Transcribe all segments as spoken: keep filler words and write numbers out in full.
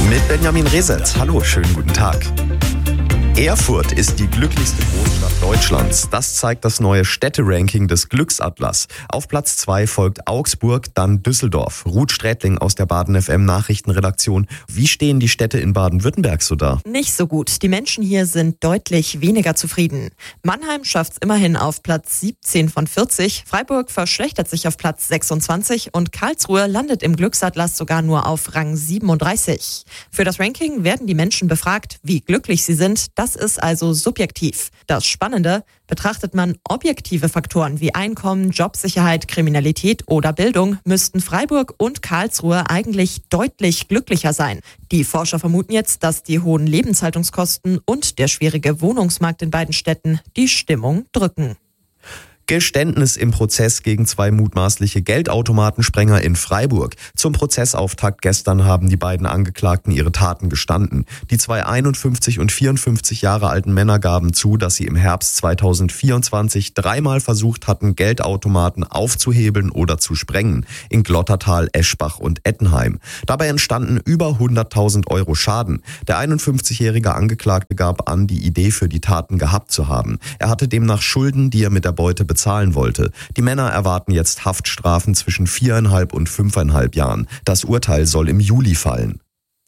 Mit Benjamin Reset. Hallo, schönen guten Tag. Erfurt ist die glücklichste Großstadt Deutschlands. Das zeigt das neue Städteranking des Glücksatlas. Auf Platz zwei folgt Augsburg, dann Düsseldorf. Ruth Strätling aus der Baden F M Nachrichtenredaktion. Wie stehen die Städte in Baden-Württemberg so da? Nicht so gut. Die Menschen hier sind deutlich weniger zufrieden. Mannheim schafft es immerhin auf Platz siebzehn von vierzig. Freiburg verschlechtert sich auf Platz sechsundzwanzig und Karlsruhe landet im Glücksatlas sogar nur auf Rang siebenunddreißig. Für das Ranking werden die Menschen befragt, wie glücklich sie sind. Das ist also subjektiv. Das Spannende: Betrachtet man objektive Faktoren wie Einkommen, Jobsicherheit, Kriminalität oder Bildung, müssten Freiburg und Karlsruhe eigentlich deutlich glücklicher sein. Die Forscher vermuten jetzt, dass die hohen Lebenshaltungskosten und der schwierige Wohnungsmarkt in beiden Städten die Stimmung drücken. Geständnis im Prozess gegen zwei mutmaßliche Geldautomatensprenger in Freiburg. Zum Prozessauftakt gestern haben die beiden Angeklagten ihre Taten gestanden. Die zwei einundfünfzig und vierundfünfzig Jahre alten Männer gaben zu, dass sie im Herbst zweitausendvierundzwanzig dreimal versucht hatten, Geldautomaten aufzuhebeln oder zu sprengen. In Glottertal, Eschbach und Ettenheim. Dabei entstanden über hunderttausend Euro Schaden. Der einundfünfzigjährige Angeklagte gab an, die Idee für die Taten gehabt zu haben. Er hatte demnach Schulden, die er mit der Beute bezahlt zahlen wollte. Die Männer erwarten jetzt Haftstrafen zwischen viereinhalb und fünfeinhalb Jahren. Das Urteil soll im Juli fallen.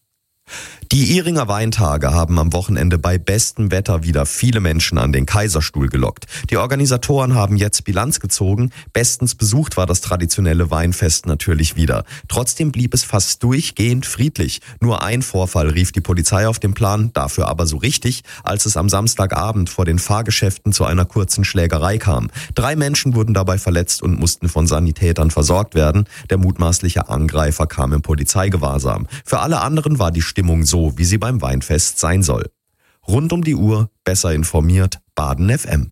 Die Ihringer Weintage haben am Wochenende bei bestem Wetter wieder viele Menschen an den Kaiserstuhl gelockt. Die Organisatoren haben jetzt Bilanz gezogen. Bestens besucht war das traditionelle Weinfest natürlich wieder. Trotzdem blieb es fast durchgehend friedlich. Nur ein Vorfall rief die Polizei auf den Plan, dafür aber so richtig, als es am Samstagabend vor den Fahrgeschäften zu einer kurzen Schlägerei kam. Drei Menschen wurden dabei verletzt und mussten von Sanitätern versorgt werden. Der mutmaßliche Angreifer kam im Polizeigewahrsam. Für alle anderen war die Stimmung so, wie sie beim Weinfest sein soll. Rund um die Uhr, besser informiert, Baden F M.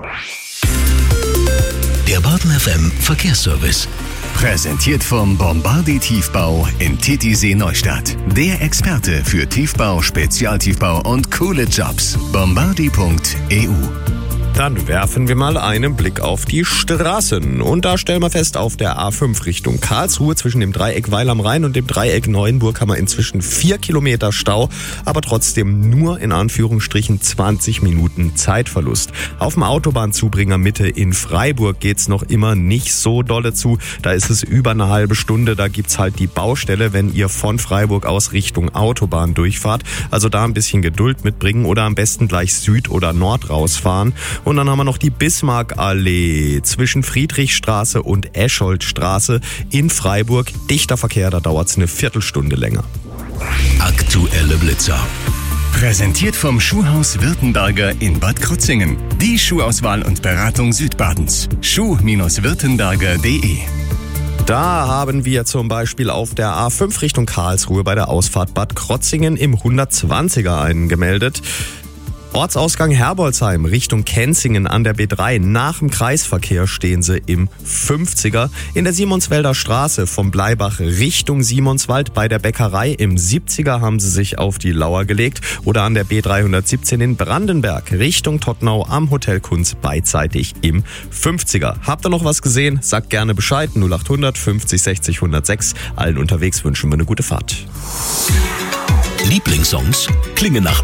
Der Baden F M Verkehrsservice. Präsentiert vom Bombardier Tiefbau in Titisee Neustadt. Der Experte für Tiefbau, Spezialtiefbau und coole Jobs. bombardier punkt e u. Dann werfen wir mal einen Blick auf die Straßen. Und da stellen wir fest, auf der A fünf Richtung Karlsruhe zwischen dem Dreieck Weil am Rhein und dem Dreieck Neuenburg haben wir inzwischen vier Kilometer Stau, aber trotzdem nur in Anführungsstrichen zwanzig Minuten Zeitverlust. Auf dem Autobahnzubringer Mitte in Freiburg geht's noch immer nicht so dolle zu. Da ist es über eine halbe Stunde. Da gibt's halt die Baustelle, wenn ihr von Freiburg aus Richtung Autobahn durchfahrt. Also da ein bisschen Geduld mitbringen oder am besten gleich Süd oder Nord rausfahren. Und dann haben wir noch die Bismarckallee zwischen Friedrichstraße und Escholtstraße in Freiburg. Dichter Verkehr, da dauert es eine Viertelstunde länger. Aktuelle Blitzer. Präsentiert vom Schuhhaus Württemberger in Bad Krozingen. Die Schuhauswahl und Beratung Südbadens. schuh württemberger punkt de. Da haben wir zum Beispiel auf der A fünf Richtung Karlsruhe bei der Ausfahrt Bad Krozingen im hundertzwanziger einen gemeldet. Ortsausgang Herbolzheim Richtung Kenzingen an der B drei. Nach dem Kreisverkehr stehen sie im fünfziger. In der Simonswälder Straße vom Bleibach Richtung Simonswald bei der Bäckerei im siebziger haben sie sich auf die Lauer gelegt. Oder an der B dreihundertsiebzehn in Brandenberg Richtung Tottenau am Hotel Kunz beidseitig im fünfziger. Habt ihr noch was gesehen? Sagt gerne Bescheid. null acht hundert fünfzig sechzig hundertsechs. Allen unterwegs wünschen wir eine gute Fahrt. Lieblingssongs klingen nach